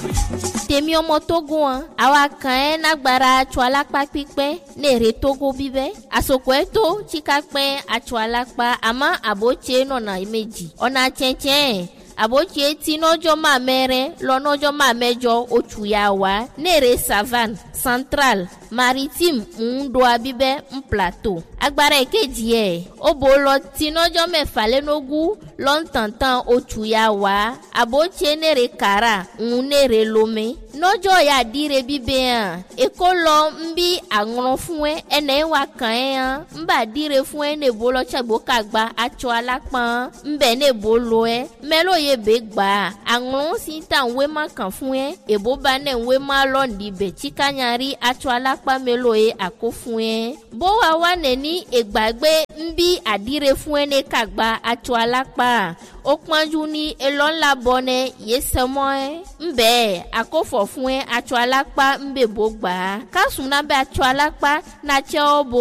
tèmi ọmọ Togo wọn àwa kan ẹ nágbára atsọ alápá pípẹ́ ní èrè Togo bíbẹ́ àsòkò ẹ tó tsika pẹ́ atsọ alápá àmọ́ àbótse nọ̀nà méjì ọ̀nà tsẹ̀tsẹ̀ àbótse tí nọ́jọ́ máa mẹ́rẹ́ lọ́nọ́jọ́ máa mẹ́jọ oṣù yà wá ní èrè savane central maritime ńdo abíbẹ́ ń plateau agbára èkejì ẹ̀ ó bò lọ tí nọ́jọ́ mẹ́fà lẹ́nogún lọ́ntàntàn oṣù yà wá àbótse ní èrè kàrà ń ní èrè lomé nọ́jọ́ yà dire bíbẹ́ hàn èkó lọ ń bí àrùn fún ẹ ẹnẹ́ wà kàn ẹ́ hàn ń bà dire fún ẹ ní èbó lọ́tsàgbó kàgbà atsọ alápọ̀n ń bẹ̀ ní èbó lọ ẹ mẹ́lò yẹ bẹ́ gbà àrùn sí ta ń wé má kàn fún ẹ èbó bá ní ń wé má lọ́ọ̀dì bẹ̀ tsikanyari atsọ alápá mẹ́lò yẹ àkó fún ẹ bó wa wà nẹ́ni ègbàgbé ń bí àdire fún ẹ ní kàgbà atsọ alápá ó pọ́njú ní elọ́ńlá bọ́nẹ yé sẹ́mọ́ ẹ ń bẹ́ẹ̀ àkófọ̀ fún ẹ atsọ alápá ń bẹ̀ bó gbà kásùn náà bẹ́ atsọ alápá náà tsẹ́ ọ bó.